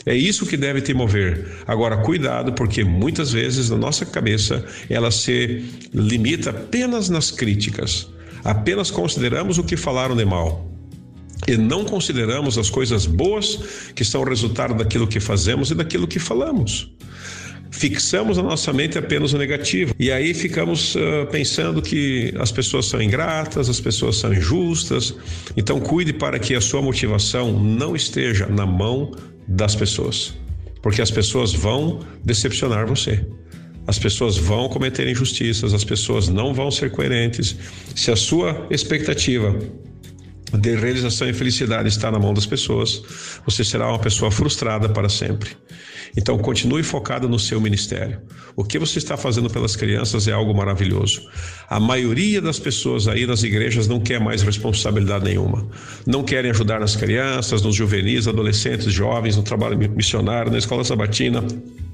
É isso que deve te mover. Agora, cuidado, porque muitas vezes na nossa cabeça ela se limita apenas nas críticas. Apenas consideramos o que falaram de mal e não consideramos as coisas boas que são resultado daquilo que fazemos e daquilo que falamos. Fixamos na nossa mente apenas o negativo e aí ficamos pensando que as pessoas são ingratas, as pessoas são injustas. Então cuide para que a sua motivação não esteja na mão das pessoas, porque as pessoas vão decepcionar você. As pessoas vão cometer injustiças, as pessoas não vão ser coerentes. Se a sua expectativa de realização e felicidade está na mão das pessoas, você será uma pessoa frustrada para sempre. Então continue focado no seu ministério. O que você está fazendo pelas crianças é algo maravilhoso. A maioria das pessoas aí nas igrejas não quer mais responsabilidade nenhuma. Não querem ajudar nas crianças, nos juvenis, adolescentes, jovens, no trabalho missionário, na escola sabatina.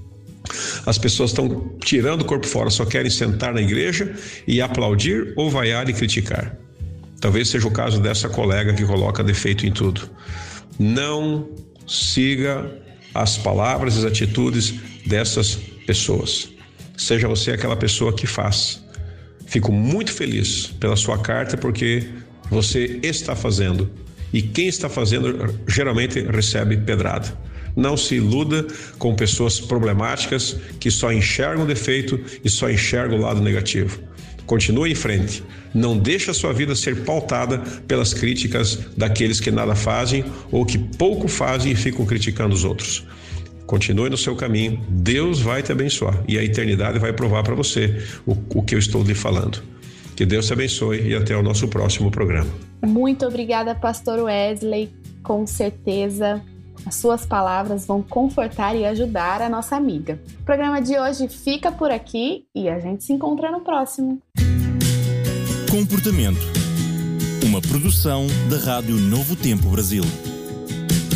As pessoas estão tirando o corpo fora, só querem sentar na igreja e aplaudir ou vaiar e criticar. Talvez seja o caso dessa colega que coloca defeito em tudo. Não siga as palavras e as atitudes dessas pessoas. Seja você aquela pessoa que faz. Fico muito feliz pela sua carta, porque você está fazendo. E quem está fazendo geralmente recebe pedrada. Não se iluda com pessoas problemáticas que só enxergam o defeito e só enxergam o lado negativo. Continue em frente. Não deixe a sua vida ser pautada pelas críticas daqueles que nada fazem ou que pouco fazem e ficam criticando os outros. Continue no seu caminho. Deus vai te abençoar e a eternidade vai provar para você o que eu estou lhe falando. Que Deus te abençoe e até o nosso próximo programa. Muito obrigada, Pastor Wesley. Com certeza as suas palavras vão confortar e ajudar a nossa amiga. O programa de hoje fica por aqui e a gente se encontra no próximo. Comportamento. Uma produção da Rádio Novo Tempo Brasil.